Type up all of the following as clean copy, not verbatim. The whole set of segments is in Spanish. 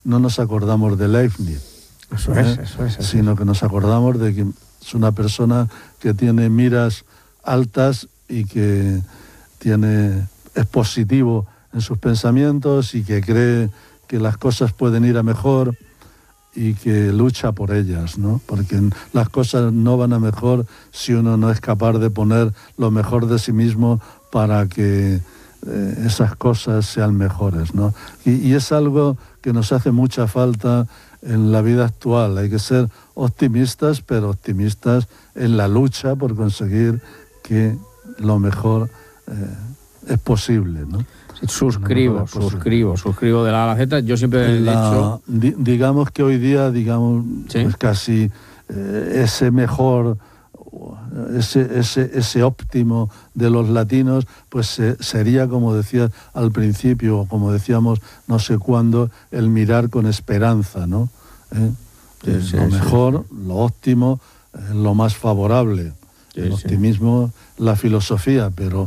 no nos acordamos de Leibniz. Eso es. Sino que nos acordamos de que es una persona que tiene miras altas y que es positivo en sus pensamientos y que cree que las cosas pueden ir a mejor y que lucha por ellas, ¿no? Porque las cosas no van a mejor si uno no es capaz de poner lo mejor de sí mismo para que esas cosas sean mejores, ¿no? Y es algo que nos hace mucha falta en la vida actual. Hay que ser optimistas, pero optimistas en la lucha por conseguir que lo mejor es posible, ¿no? Suscribo de la A a la Z. Yo siempre he dicho... digamos que hoy día, ¿sí? Pues casi ese mejor, ese óptimo de los latinos, pues sería, como decía al principio, como decíamos no sé cuándo, el mirar con esperanza, ¿no? Lo mejor, lo óptimo, lo más favorable. El optimismo, la filosofía, pero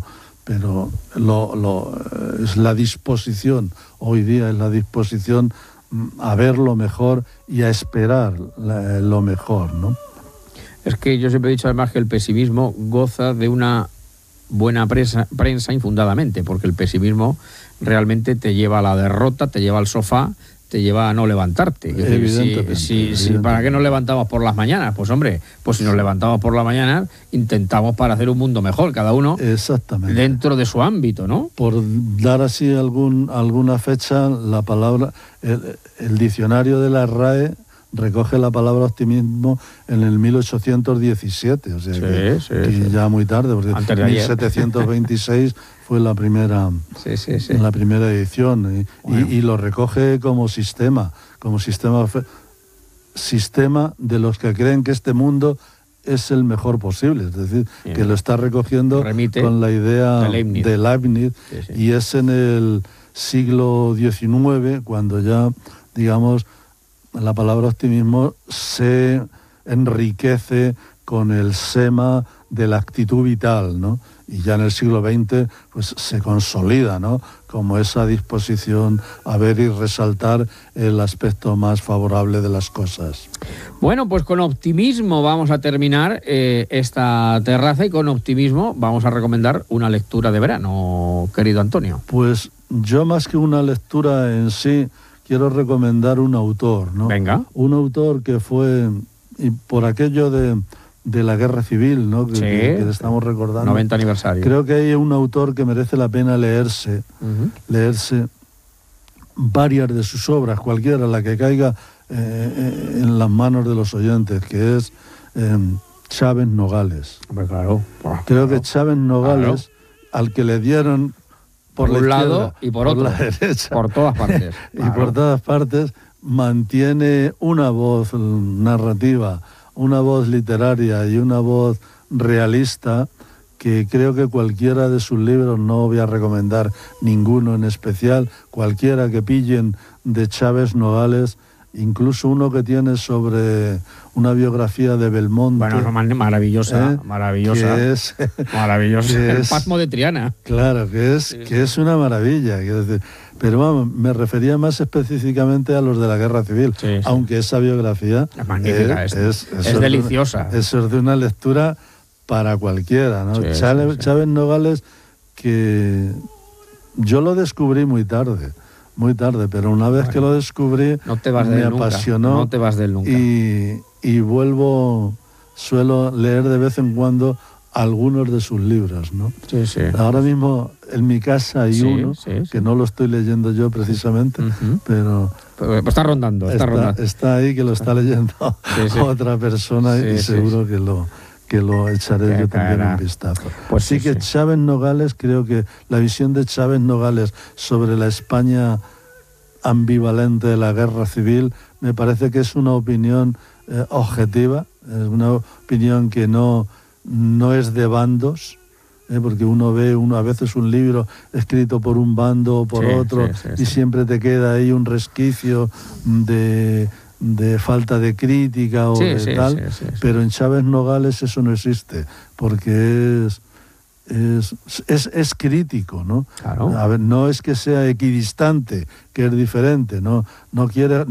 es la disposición, hoy día es la disposición a ver lo mejor y a esperar lo mejor, ¿no? Es que yo siempre he dicho además que el pesimismo goza de una buena prensa infundadamente, porque el pesimismo realmente te lleva a la derrota, te lleva al sofá, te lleva a no levantarte. Evidentemente. ¿Para qué nos levantamos por las mañanas? Pues hombre, pues si nos levantamos por la mañana, intentamos para hacer un mundo mejor, cada uno dentro de su ámbito, ¿no? Por dar así alguna fecha, la palabra, el diccionario de la RAE recoge la palabra optimismo en el 1817, o sea que ya muy tarde, porque en 1726 fue la primera edición, y lo recoge como sistema de los que creen que este mundo es el mejor posible, es decir, que lo está recogiendo con la idea de Leibniz. Y es en el siglo XIX cuando ya, digamos, la palabra optimismo se enriquece con el sema de la actitud vital, ¿no? Y ya en el siglo XX pues se consolida, ¿no?, como esa disposición a ver y resaltar el aspecto más favorable de las cosas. Bueno, pues con optimismo vamos a terminar esta terraza, y con optimismo vamos a recomendar una lectura de verano, querido Antonio. Pues yo, más que una lectura en sí, quiero recomendar un autor, ¿no? Venga. Un autor que fue, y por aquello de la guerra civil, ¿no?, que estamos recordando. 90 aniversario. Creo que hay un autor que merece la pena leerse varias de sus obras, cualquiera, la que caiga en las manos de los oyentes, que es Chávez Nogales. Hombre, claro. Creo que Chávez Nogales, al que le dieron por la un izquierda, lado y por otro, la derecha, por todas partes. Y por todas partes, mantiene una voz narrativa, una voz literaria y una voz realista, que creo que cualquiera de sus libros, no voy a recomendar ninguno en especial, cualquiera que pillen de Chávez Nogales, incluso uno que tiene sobre una biografía de Belmonte. Bueno, maravillosa. Maravillosa. El Pasmo de Triana. Claro, que es una maravilla. Pero vamos, me refería más específicamente a los de la Guerra Civil, aunque esa biografía es magnífica, es deliciosa. Es de una lectura para cualquiera, ¿no? Chávez Nogales, que yo lo descubrí muy tarde, pero una vez que lo descubrí, me apasionó. No te vas de él nunca. Y suelo leer de vez en cuando algunos de sus libros, ¿no? Ahora mismo en mi casa hay uno que no lo estoy leyendo yo precisamente, pero está rondando. Está ahí, que lo está leyendo otra persona, y seguro que lo echaré yo también un vistazo. Pues que Chávez Nogales, creo que la visión de Chávez Nogales sobre la España ambivalente de la guerra civil, me parece que es una opinión objetiva, es una opinión que no es de bandos, porque uno ve a veces un libro escrito por un bando o por otro, y siempre te queda ahí un resquicio de falta de crítica o tal. Pero en Chávez Nogales eso no existe, porque es crítico, ¿no? Claro. A ver, no es que sea equidistante, que es diferente, no quiere